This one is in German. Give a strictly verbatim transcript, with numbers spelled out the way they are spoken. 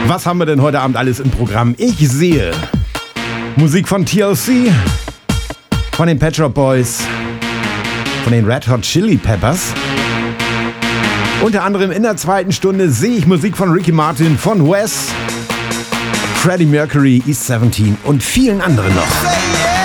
Was haben wir denn heute Abend alles im Programm? Ich sehe Musik von T L C, von den Pet Shop Boys, von den Red Hot Chili Peppers. Unter anderem in der zweiten Stunde sehe ich Musik von Ricky Martin, von Wes, Freddie Mercury, East siebzehn und vielen anderen noch.